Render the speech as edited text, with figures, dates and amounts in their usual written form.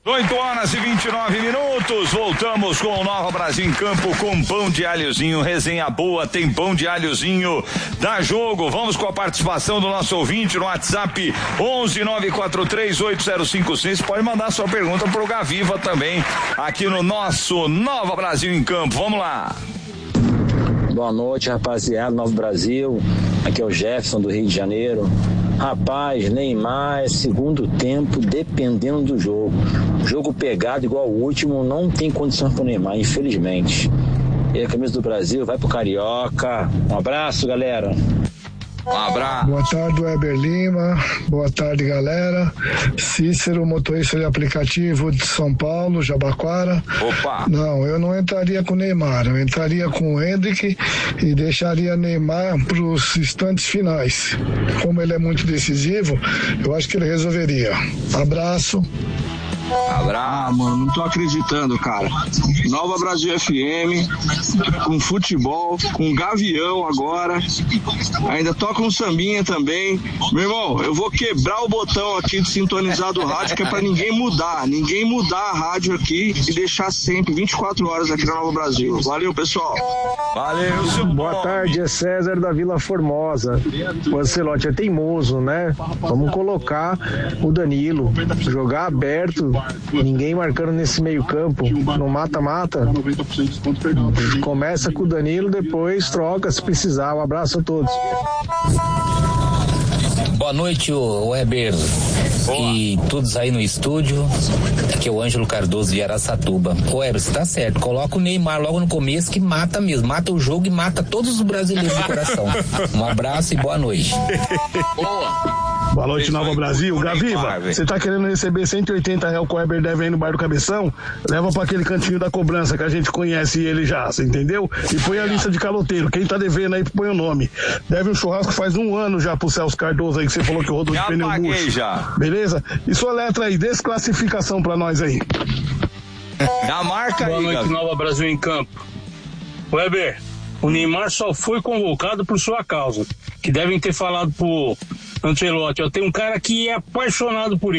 8h29, voltamos com o Nova Brasil em Campo com pão de alhozinho, resenha boa, tem pão de alhozinho, dá jogo. Vamos com a participação do nosso ouvinte no WhatsApp 11.943.8056. Pode mandar sua pergunta pro Gaviva também, aqui no nosso Nova Brasil em Campo. Vamos lá. Boa noite, rapaziada, Nova Brasil. Aqui é o Jefferson do Rio de Janeiro. Rapaz, Neymar é segundo tempo dependendo do jogo. Jogo pegado igual o último, não tem condições pro Neymar, infelizmente. E a camisa do Brasil vai pro Carioca. Um abraço, galera. Um abraço. Boa tarde, Weber Lima. Boa tarde, galera. Cícero, motorista de aplicativo de São Paulo, Jabaquara. Opa! Não, eu não entraria com o Neymar. Eu entraria com o Hendrick e deixaria Neymar para os instantes finais. Como ele é muito decisivo, eu acho que ele resolveria. Abraço. Mano, não tô acreditando, cara. Nova Brasil FM, com futebol, com Gavião agora. Ainda toca um sambinha também. Meu irmão, eu vou quebrar o botão aqui de sintonizar do rádio, que é pra ninguém mudar a rádio aqui e deixar sempre 24 horas aqui na Nova Brasil. Valeu, pessoal. Valeu, seu Boa tarde, é César da Vila Formosa. O Ancelotti é teimoso, né? Vamos colocar o Danilo, jogar aberto, ninguém marcando nesse meio campo, no mata-mata. Começa com o Danilo, depois troca se precisar. Um abraço a todos. Boa noite, Weber. E todos aí no estúdio. Aqui é o Ângelo Cardoso de Araçatuba. Weber, você tá certo. Coloca o Neymar logo no começo, que mata mesmo. Mata o jogo e mata todos os brasileiros do coração. Um abraço e boa noite. Boa noite, Nova Brasil. Gaviva, você tá querendo receber R$180 que o Weber deve aí no bairro do Cabeção? Leva pra aquele cantinho da cobrança que a gente conhece ele já, você entendeu? E põe a lista de caloteiro. Quem tá devendo aí, põe o nome. Deve um churrasco faz 1 ano já pro Celso Cardoso aí, que você falou que rodou de pneu murcho. Já. Beleza? E sua letra aí, desclassificação pra nós aí. Já marca aí, Boa noite, Gaviva. Nova Brasil em Campo. Weber, o Neymar só foi convocado por sua causa. Que devem ter falado pro Ancelotti, ó, tem um cara que é apaixonado por ele.